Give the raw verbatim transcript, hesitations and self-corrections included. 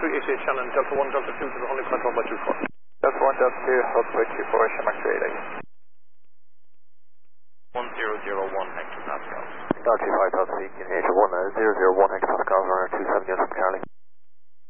three eight eight Shannon, Delta one, Delta two to the Honey control by two four. Delta one, Delta two, hold by two four, Shamrock three eight eight. one zero zero one hectopascals. Delta two five, Delta C, Union one zero zero one hectopascals, runner two seven units from Charlie.